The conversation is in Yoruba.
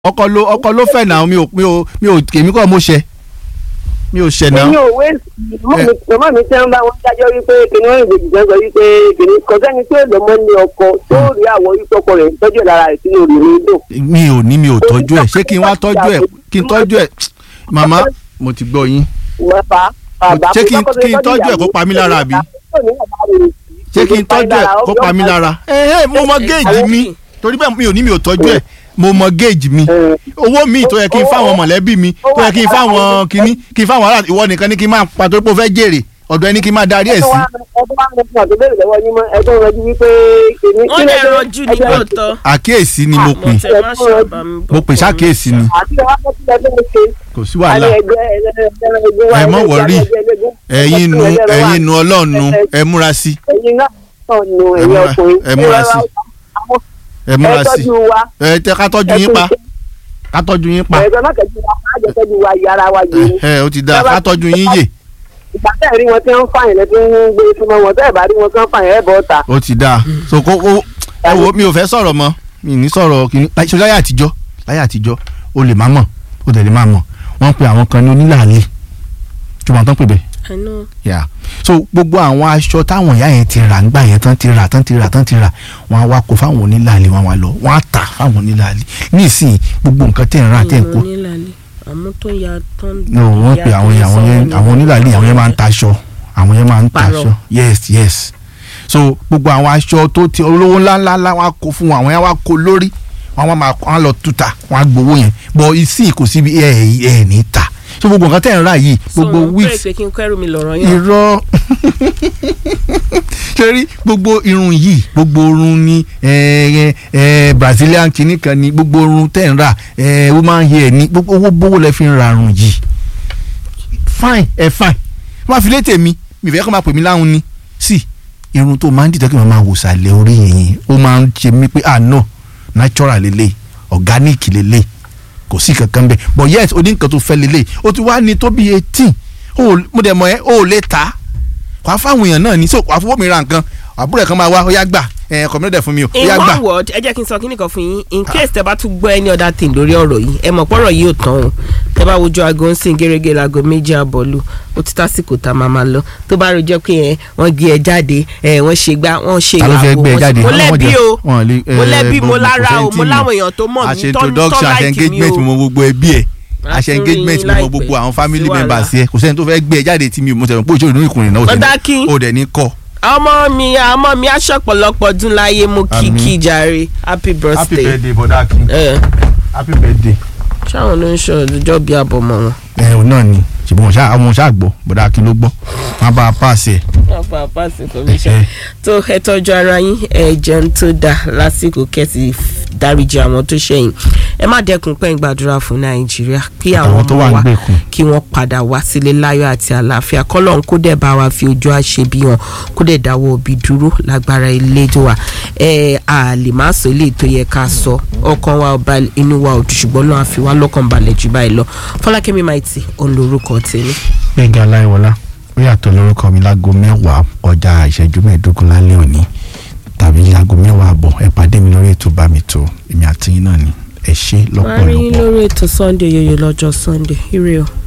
ọkọ ló fẹ́ náà mi ò èmi kọ́ mo ṣe mi ò ṣe náà. mi ò wé mọ́mọ́ mi tí wọ́n bá wọn dájọ́ wípé kìnìún ìbejì kan sọ wípé kìnìún kọ́sẹ́ni tí èlò mọ́ ní ọkọ tó rí àwọ̀ wípé ọkọ rẹ̀ tọ́jú ẹ̀ lára rẹ̀ sínú òrì mi dùn. mi ò tọ́jú ẹ̀ ṣé kí n wá tọ́jú ẹ̀ kí n tọ́jú ẹ̀ màmá mo ti gbọ́ yín. ṣé kí n tọ́jú ẹ̀ kó pa mí lára àbí ṣé kí n tọ́jú ẹ̀ kó pa mí lára. mo mọ géèjì mi torí bẹ́ẹ̀ mi ò tọ́jú ẹ̀ mo mọ géèjì mi owó mi tó yẹ kí n fáwọn mọ̀lẹ́bí mi tó yẹ kí n fáwọn kìíní kí n fáwọn ará ìwọ nìkan ní kí n máa pàtó pé o fẹ́ jèrè ọ̀dọ̀ ẹni kí n máa darí ẹ̀ sí. wọ́n lè rọjú ní lóòótọ́. àkíyèsí ni mo pè ṣàkíyèsí ni kò sí wàhálà ẹ mọ̀ wọ̀rí ẹ̀yin nu ọlọ́ọ̀nu ẹ múra sí ẹ múra sí ẹ múra sí ẹ tẹ ká tọ́jú yín pa ká tọ́jú yín pa ó ti dáa ká tọ́jú yín yè. ìgbà tẹ́ ẹ̀ rí wọn tí wọ́n ń fàyàn lẹ́tí ń gbé súnmọ́ wọn tẹ́ ẹ̀ bá rí wọn tí wọ́n ń fàyàn ẹ̀ bọ́ ta. ó ti dáa so kó ẹ wo mi ò fẹ́ sọ̀rọ̀ mọ́ mi ní sọ̀rọ̀ kìíní ṣe láyé àtijọ́ o lè má mọ̀ o dẹ̀ lè má mọ̀ wọ́n ń pe àwọn kan ní onílàálẹ̀ tí wọ́n tán pè bẹ́ẹ̀. Yeah. So gbogbo àwọn aṣọ táwọn ìyá yẹn ti rà nígbà yẹn tán ti rà wọn á wá kó fáwọn onílàálẹ̀ wọn wá lọ wọn á tà fáwọn onílàálẹ̀ nísìnyí gbogbo nǹkan tẹ̀ ń rà tẹ̀ ń kó. àmọ́ tó ya tán. no wọ́n pe àwọn onílàálẹ̀ àwọn yẹn máa ń taṣọ yes so gbogbo àwọn aṣọ tó ti olówó ńláńlá wọn á kó fún wọn àwọn yẹn wá kó lórí wọn lọ tuta wọn á gbowó yẹn bọ ìsìn kò síbi ẹ ní ta so gbogbo nǹkan tẹ̀ ń rà yìí gbogbo weeks irọ́ ṣe rí gbogbo irun yìí gbogbo irun ní Brazilian kìíní kan ní gbogbo irun tẹ̀ ń rà woman hair ní gbogbo owó bówó lẹ fi ń ra irun yìí fine wọ́n á fi létè mi fẹ́ kọ́ máa pè mí láhùn ni sí irun tó máa ń dìtẹ́ kí wọ́n máa wò sàlẹ̀ orí yìí ó máa ń ṣe mí pé no natural lélẹ̀ organic lélẹ̀ kò sí kankan bẹ́ẹ̀ but yes o ní nǹkan tó fẹ́ lélẹ̀ o ti wá ní tó bí 18 mo dẹ̀ mọ̀ ẹ́ o ò lè ta wàá fáwọn èèyàn náà ní so wàá fowó mi ra nǹkan àbúrò ẹ̀ kan máa wá ó yá gbà kọ̀mílẹ̀ fún mi o ó yá gbà. in one word ẹ jẹ́ kí n sọ kíní kan fún yín in case tẹ bá tún gbọ́ any other thing lórí ọ̀rọ̀ yìí ẹ mọ̀ pọ̀rọ̀ yìí ò tán o tẹ bá wojú aago ń sìn gẹ́gẹ́ láago 2 àbọ̀lù ó ti tásìkò tá a máa lọ tó bá rojọ́ pé wọ́n gbé ẹ jáde wọ́n ṣe gbá wọ́n ṣe ìyàwó mo lẹ́bi o mo lẹ́bi mo lára o mo láwọn èèyàn tó mọ̀ mí tọ́ láìkì mi o mo gbogbo ẹbí ẹ àṣẹ engagement mi mọ gbogbo àwọn family members yẹ kò sẹ́ni tó fẹ́ gbé ẹ jáde tí mi ò mọ̀ sẹ́ni pé òṣèlú inú ìkùnrin náà ó dẹ̀ ní kọ́. ọmọ mi aṣọ́pọ̀lọpọ̀ dún láyé mo kìkì jàre happy birthday. happy birthday bọ̀dá kí happy birthday. ṣáwọn ló ń ṣe ọjọ́ bíi àbọ̀mọ̀ wọn. òun náà ni ṣùgbọ́n àwọn ṣáà gbọ́ bọ̀dá kí ló gbọ́ wọ́n bá a pàṣẹ. wọ́n bá a pàṣẹ commission. tó ẹ tọ́jú ara yín ẹ jẹun tó dáa lásìkò kẹ́sì dáríjì àwọn tó ṣẹ̀yìn ẹ má dẹ́kun pẹ́ ń gbàdúrà fún nàìjíríà kí àwọn ọmọ wa kí wọ́n padà wá sílé láyọ̀ àti àlàáfíà kọ́lọ́n kó dẹ̀ bá wa fi ojú àṣebí wọn kó dẹ̀ dáwọ́ òbí dúró lágbára ilé tó wà a lè má sọ ilé tó yẹ ká sọ ọkàn wa ọba inú wa òdù ṣùgbọ́n lọ́wọ́ àfi wá lọ́kàn balẹ̀ jù báyìí lọ Fọlákẹ́mi Maiti òun lorúkọ tèmi. Gbẹ́ngà Aláìwọlá ó yàtọ̀ lórúkọ mi láago 10 ọjà ìṣẹ́jú 15 lálẹ́ òní tàbí láago 10 àbọ̀ ẹ pàdé mi lórí ètò bá mi tó èmi àti yín náà ni ẹ ṣé lọ́pọ̀lọpọ̀. wọ́n rí lórí ètò Sunday yòyò lọ́jọ́ Sunday ire o.